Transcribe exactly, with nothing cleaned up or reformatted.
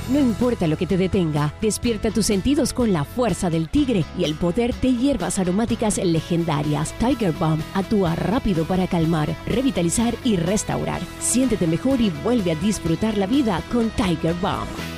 No importa lo que te detenga, despierta tus sentidos con la fuerza del tigre y el poder de hierbas aromáticas legendarias. Tiger Balm actúa rápido para calmar, revitalizar y restaurar. Siéntete mejor y vuelve a disfrutar la vida con Tiger Balm.